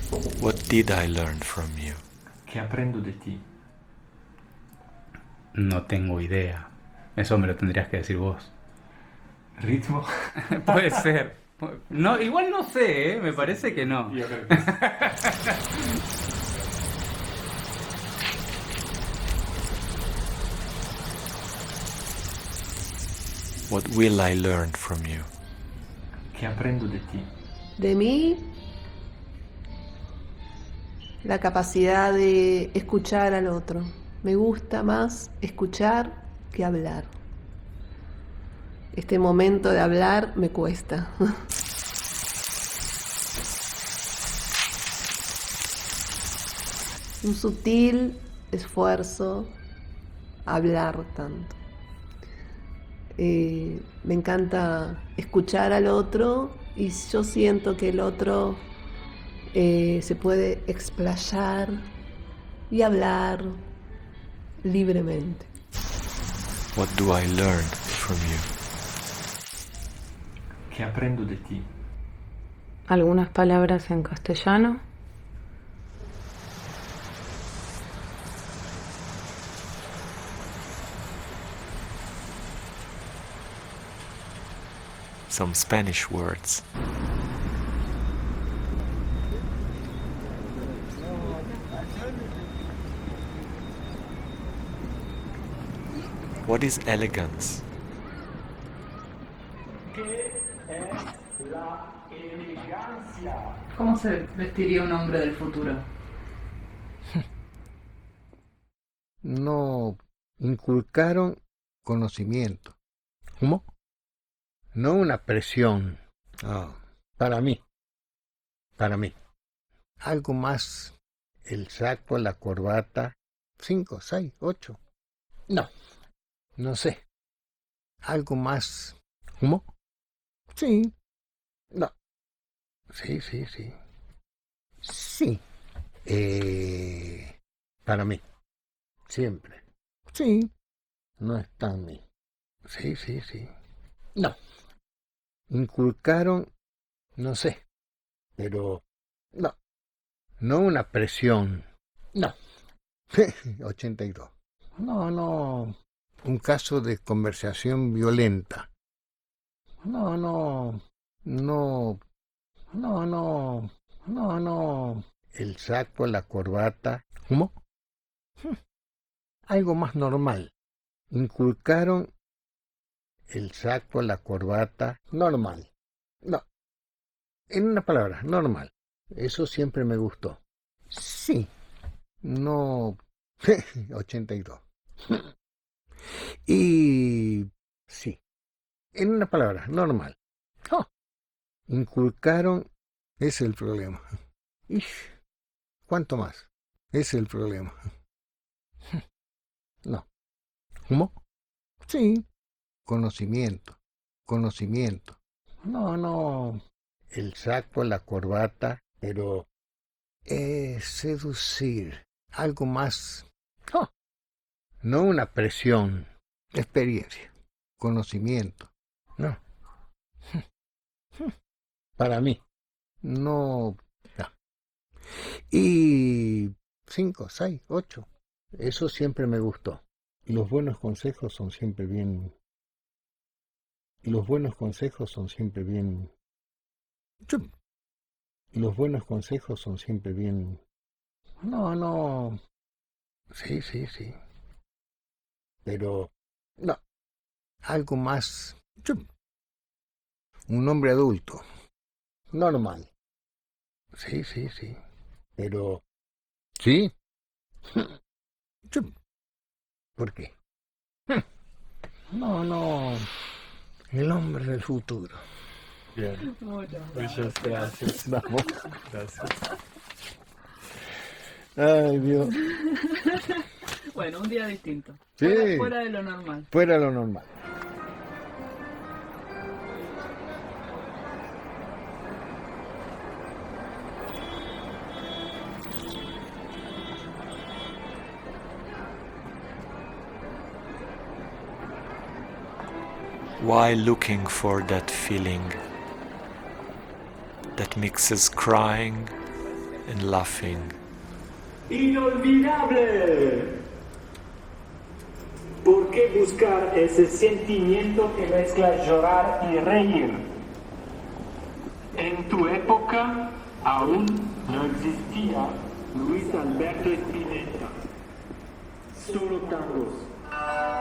What did I learn from you? ¿Qué aprendo de ti? No tengo idea. Eso me lo tendrías que decir vos. ¿Ritmo? Puede ser. No, igual no sé, ¿eh? Me parece que no. Yo creo que sí. What will I learn from you? ¿Qué aprendo de ti? De mí, la capacidad de escuchar al otro. Me gusta más escuchar que hablar. Este momento de hablar me cuesta. Un sutil esfuerzo hablar tanto. Me encanta escuchar al otro y yo siento que el otro se puede explayar y hablar libremente. What do I learn from you? ¿Qué aprendo de ti? Algunas palabras en castellano. Some Spanish words. What is elegance? ¿Cómo se vestiría un hombre del futuro? No inculcaron conocimiento. ¿Cómo? No una presión. No, para mí. Algo más. El saco, la corbata. 5, 6, 8. No sé. Algo más. ¿Cómo? Sí. No. Sí. Sí. Para mí. Siempre. Sí. No está en mí. Sí. No. Inculcaron, no sé, pero no. No una presión. No. 82. No. Un caso de conversación violenta. No. El saco, la corbata. ¿Cómo? Algo más normal. Inculcaron el saco, la corbata. Normal. No. En una palabra, normal. Eso siempre me gustó. Sí. No. 82. Y sí. En una palabra, normal. Oh. Inculcaron es el problema. ¿Cuánto más? Es el problema. No. ¿Cómo? Sí. Conocimiento. No. El saco, la corbata, pero seducir. Algo más. Oh. No una presión. Experiencia. Conocimiento. No. Para mí. No. Y 5, 6, 8. Eso siempre me gustó. Los buenos consejos son siempre bien. Los buenos consejos son siempre bien. No. Sí. Pero no. Algo más. Un hombre adulto. Normal. Sí. Pero. ¿Sí? ¿Por qué? No. El hombre del futuro. Bien. Muchas gracias. Vamos. Gracias. Ay, Dios. Bueno, un día distinto. Sí. Fuera de lo normal. Fuera de lo normal. Why looking for that feeling that mixes crying and laughing. ¡Inolvidable! ¿Por qué buscar ese sentimiento que mezcla llorar y reír? En tu época aún no existía Luis Alberto Spinetta, solo tangos.